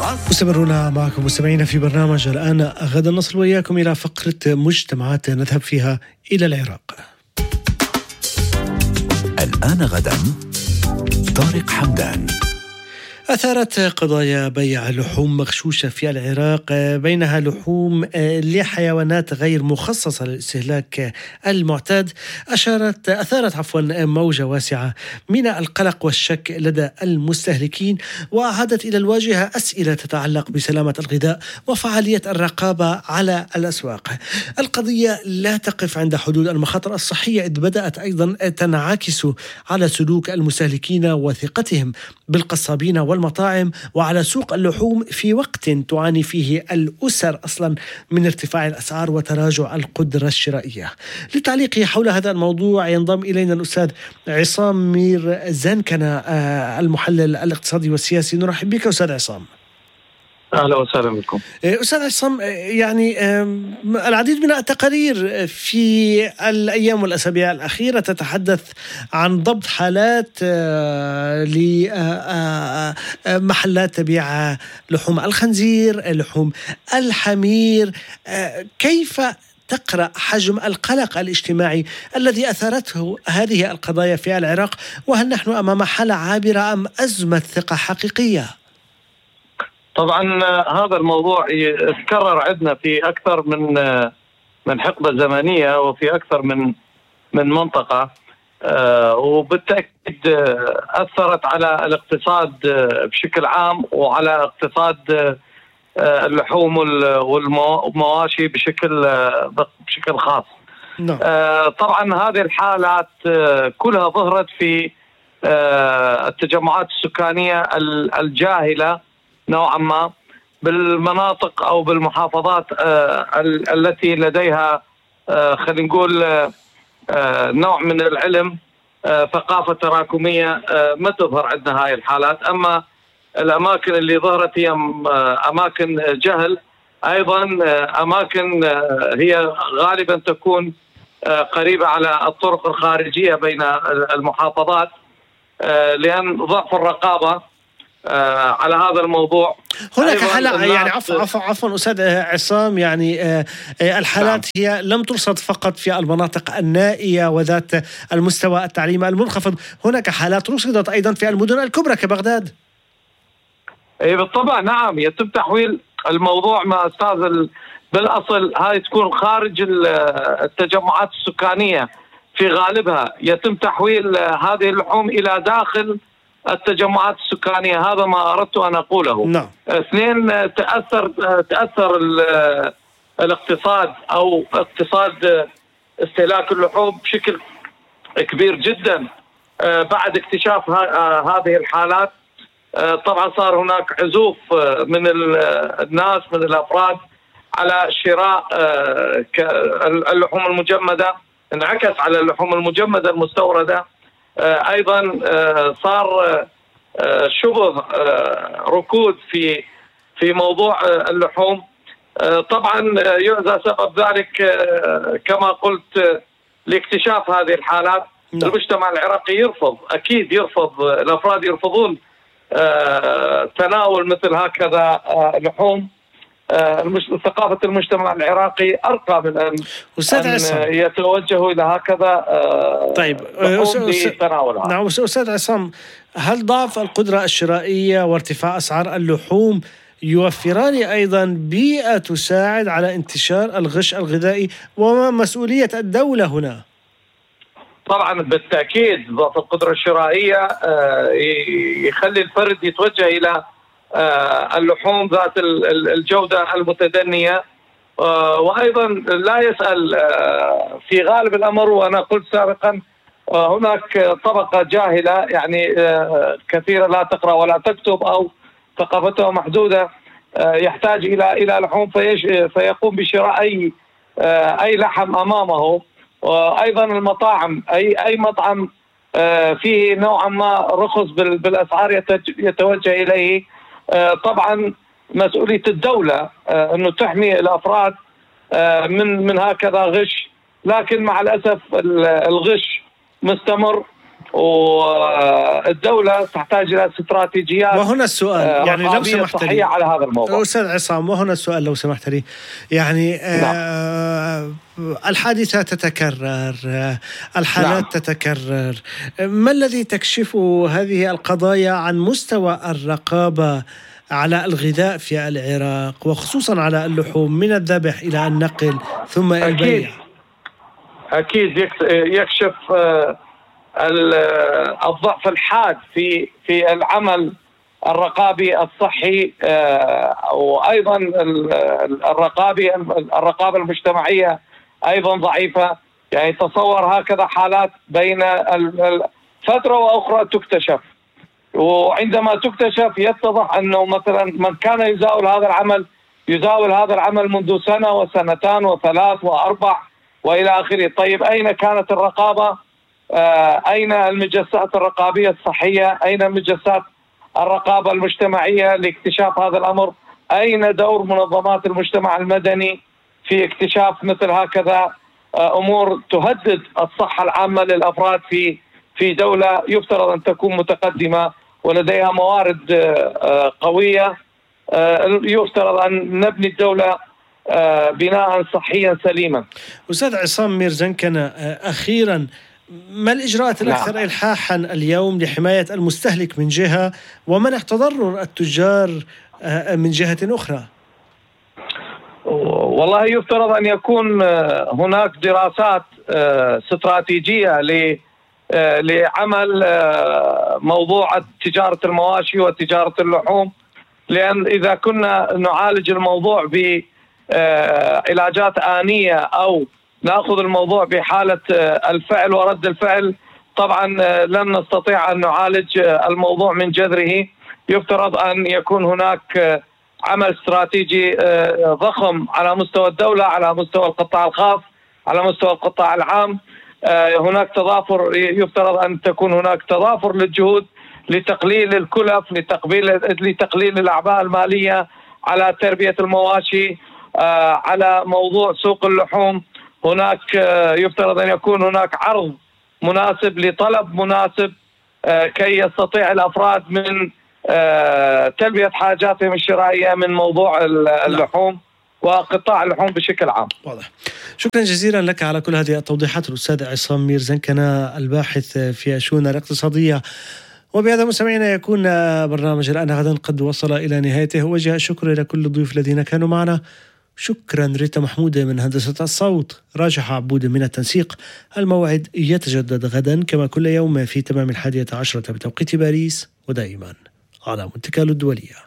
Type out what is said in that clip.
مستمرون معكم مستمعين في برنامج الآن غدا، نصل وإياكم إلى فقرة مجتمعات نذهب فيها إلى العراق. الآن غدا، طارق حمدان. أثارت قضايا بيع لحوم مغشوشة في العراق، بينها لحوم لحيوانات غير مخصصة للاستهلاك المعتاد، أثارت موجة واسعة من القلق والشك لدى المستهلكين، وأعادت إلى الواجهة أسئلة تتعلق بسلامة الغذاء وفعالية الرقابة على الأسواق. القضية لا تقف عند حدود المخاطر الصحية، إذ بدأت أيضا تنعكس على سلوك المستهلكين وثقتهم بالقصابين والمطاعم وعلى سوق اللحوم في وقت تعاني فيه الأسر أصلا من ارتفاع الأسعار وتراجع القدرة الشرائية. للتعليق حول هذا الموضوع ينضم إلينا الأستاذ عصام مير زنكنة، المحلل الاقتصادي والسياسي. نرحب بك أستاذ عصام. أهلا وسهلا بكم. أستاذ عصام، يعني العديد من التقارير في الأيام والأسابيع الأخيرة تتحدث عن ضبط حالات لمحلات تبيع لحوم الخنزير، لحوم الحمير. كيف تقرأ حجم القلق الاجتماعي الذي أثارته هذه القضايا في العراق؟ وهل نحن أمام حالة عابرة أم أزمة ثقة حقيقية؟ طبعا هذا الموضوع يتكرر عندنا في أكثر من حقبة زمنية وفي أكثر من منطقة، وبالتأكيد أثرت على الاقتصاد بشكل عام وعلى اقتصاد اللحوم والمواشي بشكل خاص. طبعا هذه الحالات كلها ظهرت في التجمعات السكانية الجاهلة نوعا ما بالمناطق أو بالمحافظات التي لديها خلينا نقول نوع من العلم، ثقافة تراكمية ما تظهر عندنا هاي الحالات. أما الأماكن اللي ظهرت هي أماكن جهل، أيضا أماكن هي غالبا تكون قريبة على الطرق الخارجية بين المحافظات، لأن ضعف الرقابة على هذا الموضوع. هناك حالة، يعني عفوا أستاذ عصام، يعني الحالات هي لم ترصد فقط في المناطق النائية وذات المستوى التعليمي المنخفض، هناك حالات رصدت أيضا في المدن الكبرى كبغداد. بالطبع نعم، يتم تحويل الموضوع ما أستاذ بالأصل هاي تكون خارج التجمعات السكانية، في غالبها يتم تحويل هذه اللحوم إلى داخل التجمعات السكانية. هذا ما أردت أن أقوله. نعم. اثنين، تأثر الاقتصاد أو اقتصاد استهلاك اللحوم بشكل كبير جدا بعد اكتشاف هذه الحالات. طبعا صار هناك عزوف من الناس، من الأفراد، على شراء اللحوم المجمدة، انعكس على اللحوم المجمدة المستوردة. أيضا صار شبه ركود في موضوع اللحوم. طبعا يعزى سبب ذلك كما قلت لاكتشاف هذه الحالات. المجتمع العراقي أكيد يرفض، الأفراد يرفضون تناول مثل هكذا لحوم. ثقافة المجتمع العراقي أرقى من أن يتوجهوا إلى هكذا. طيب نعم أستاذ عصام، هل ضعف القدرة الشرائية وارتفاع أسعار اللحوم يوفران أيضا بيئة تساعد على انتشار الغش الغذائي، وما مسؤولية الدولة هنا؟ طبعا بالتأكيد ضعف القدرة الشرائية يخلي الفرد يتوجه إلى اللحوم ذات الجودة المتدنية، وأيضا لا يسأل في غالب الأمر. وأنا قلت سابقا هناك طبقة جاهلة، يعني كثيرا لا تقرأ ولا تكتب أو ثقافتها محدودة، يحتاج إلى لحوم فيقوم بشراء أي لحم أمامه. وأيضا المطاعم، أي مطعم فيه نوعا ما رخص بالأسعار يتوجه إليه. طبعا مسؤولية الدولة أنه تحمي الأفراد من هكذا غش، لكن مع الأسف الغش مستمر، والدولة تحتاج إلى استراتيجيات. وهنا السؤال يعني لو سمحت لي على هذا الموضوع أستاذ عصام، وهنا السؤال لو سمحت لي، يعني الحادثة تتكرر، الحالات تتكرر، ما الذي تكشفه هذه القضايا عن مستوى الرقابة على الغذاء في العراق، وخصوصا على اللحوم من الذبح إلى النقل ثم البيع؟ أكيد يكشف الضعف الحاد في العمل الرقابي الصحي، وأيضا الرقابة المجتمعية أيضا ضعيفة. يعني تصور هكذا حالات بين فترة وأخرى تكتشف، وعندما تكتشف يتضح أنه مثلا من كان يزاول هذا العمل منذ سنة وسنتان وثلاث وأربع وإلى آخره. طيب أين كانت الرقابة؟ أين المجسات الرقابية الصحية؟ أين مجسات الرقابة المجتمعية لاكتشاف هذا الأمر؟ أين دور منظمات المجتمع المدني في اكتشاف مثل هكذا أمور تهدد الصحة العامة للأفراد في دولة يفترض أن تكون متقدمة ولديها موارد قوية؟ يفترض أن نبني الدولة بناء صحيا سليما. أستاذ عصام ميرزنكنة، أخيرا ما الإجراءات الأكثر إلحاحا اليوم لحماية المستهلك من جهة ومنع تضرر التجار من جهة أخرى؟ والله يفترض أن يكون هناك دراسات استراتيجية لعمل موضوع تجارة المواشي وتجارة اللحوم، لأن إذا كنا نعالج الموضوع بعلاجات آنية أو نأخذ الموضوع بحالة الفعل ورد الفعل، طبعا لن نستطيع أن نعالج الموضوع من جذره. يفترض أن يكون هناك عمل استراتيجي ضخم على مستوى الدولة، على مستوى القطاع الخاص، على مستوى القطاع العام. هناك تضافر، يفترض أن تكون هناك تضافر للجهود لتقليل الكلف، لتقليل الأعباء المالية على تربية المواشي، على موضوع سوق اللحوم. هناك يفترض أن يكون هناك عرض مناسب لطلب مناسب كي يستطيع الأفراد من تلبية حاجاتهم الشرائية من موضوع اللحوم وقطاع اللحوم بشكل عام. واضح. شكرا جزيلا لك على كل هذه التوضيحات الأستاذ عصام ميرزنكنة، الباحث في الشؤون الاقتصادية. وبهذا مستمعينا يكون برنامج الآن غدا قد وصل إلى نهايته. وجه الشكر إلى كل الضيوف الذين كانوا معنا. شكرا ريتا محمود من هندسة الصوت، راجح عبود من التنسيق. الموعد يتجدد غدا كما كل يوم في تمام 11:00 بتوقيت باريس، ودائما على مونتي كارلو الدولية.